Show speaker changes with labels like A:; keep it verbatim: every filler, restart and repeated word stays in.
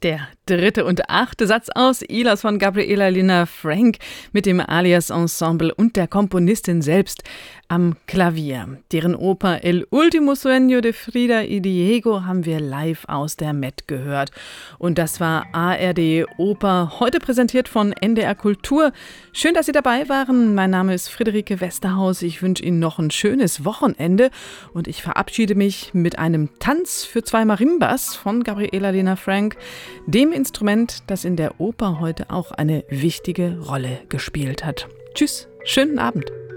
A: Der dritte und achte Satz aus Ilas von Gabriela Lina Frank mit dem Alias Ensemble und der Komponistin selbst am Klavier. Deren Oper El Último Sueño de Frida y Diego haben wir live aus der Met gehört. Und das war A R D Oper, heute präsentiert von N D R Kultur. Schön, dass Sie dabei waren. Mein Name ist Friederike Westerhaus. Ich wünsche Ihnen noch ein schönes Wochenende und ich verabschiede mich mit einem Tanz für zwei Marimbas von Gabriela Lina Frank, dem Instrument, das in der Oper heute auch eine wichtige Rolle gespielt hat. Tschüss, schönen Abend.